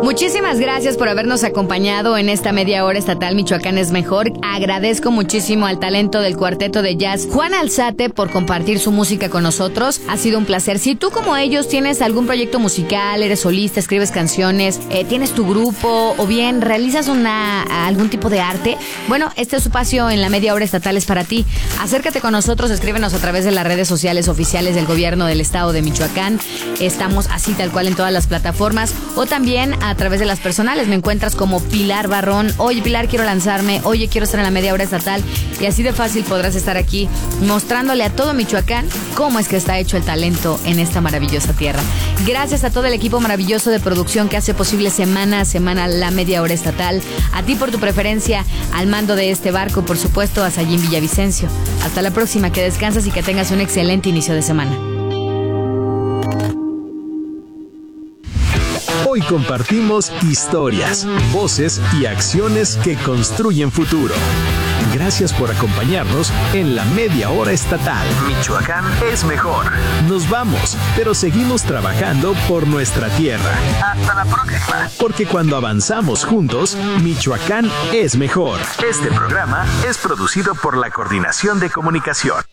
Muchísimas gracias por habernos acompañado en esta media hora estatal Michoacán es mejor. Agradezco muchísimo al talento del cuarteto de jazz Juan Alzate por compartir su música con nosotros. Ha sido un placer. Si tú como ellos tienes algún proyecto musical, eres solista, escribes canciones, tienes tu grupo o bien realizas algún tipo de arte, bueno, este espacio en la media hora estatal es para ti. Acércate con nosotros, escríbenos a través de las redes sociales oficiales del gobierno del estado de Michoacán. Estamos así tal cual en todas las plataformas o también a través de las personales. Me encuentras como Pilar Barrón. Oye, Pilar, quiero lanzarme. Oye, quiero estar en la media hora estatal. Y así de fácil podrás estar aquí mostrándole a todo Michoacán cómo es que está hecho el talento en esta maravillosa tierra. Gracias a todo el equipo maravilloso de producción que hace posible semana a semana la media hora estatal. A ti por tu preferencia al mando de este barco, por supuesto, a Sayín Villavicencio. Hasta la próxima, que descanses y que tengas un excelente inicio de semana. Hoy compartimos historias, voces y acciones que construyen futuro. Gracias por acompañarnos en la media hora estatal. Michoacán es mejor. Nos vamos, pero seguimos trabajando por nuestra tierra. Hasta la próxima. Porque cuando avanzamos juntos, Michoacán es mejor. Este programa es producido por la Coordinación de Comunicación.